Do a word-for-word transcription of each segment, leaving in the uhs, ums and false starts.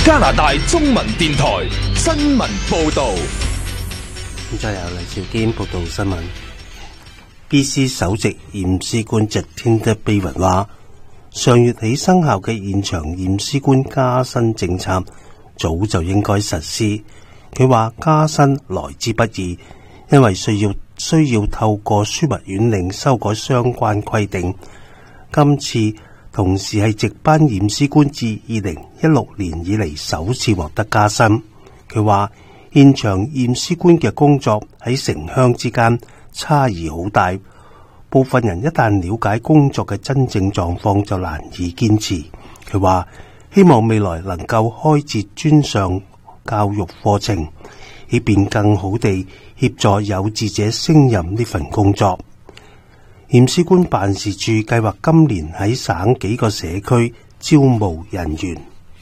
加拿大中文電台新聞報道。 咁再由黎兆堅報道新聞。B C 首席驗屍官席天德秘雲話，上月起生效嘅現場驗屍官加薪政策早就應該實施。佢話加薪來之不易，因為需要需要透過樞密院令修改相關規定。今次同時係值班驗屍官自二零一六年以嚟首次獲得加薪。佢話現場驗屍官嘅工作喺城鄉之間差異好大，部分人一旦了解工作嘅真正狀況就難以堅持。佢話希望未來能夠開設專上教育課程，以便更好地協助有志者勝任呢份工作。驗屍官辦事處計劃今年喺省幾個社區招募人員。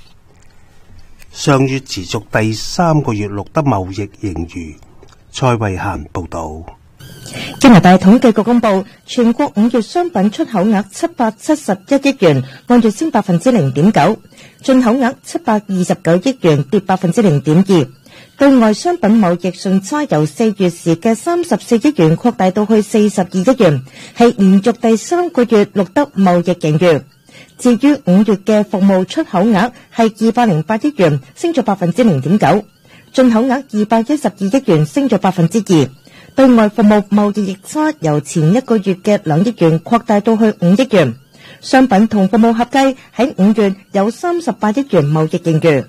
上月持續第三個月錄得貿易盈餘。蔡慧嫻報道。 加拿大統計局公布，全國五月商品出口額七百七十一億元，按月升百分之零點九；進口額七百二十九億元，跌百分之零點二。對外商品貿易順差由四月時嘅三十四億元擴大到去四十二億元，係連續第三個月錄得貿易盈餘。至於五月嘅服務出口額係二百零八億元，升咗百分之零點九；進口額二百一十二億元，升咗百分之二。對外服務貿易逆差由前一個月嘅兩億元擴大到去五億元，商品同服務合計喺五月有三十八億元貿易盈餘。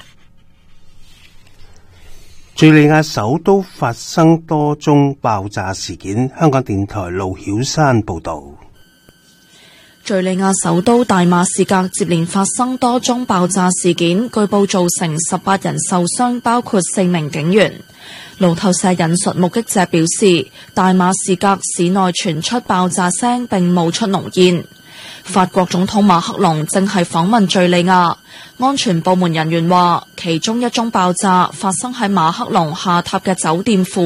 敘利亞首都發生多宗爆炸事件，香港電台盧曉山報道。 敘利亞首都大馬士革接連發生多宗爆炸事件，據報造成十八人受傷，包括四名警員。路透社引述目擊者表示，大馬士革市內傳出爆炸聲並冒出濃煙。法國總統馬克龍正係訪問敘利亞，安全部門人員話，其中一宗爆炸發生喺馬克龍下榻嘅酒店附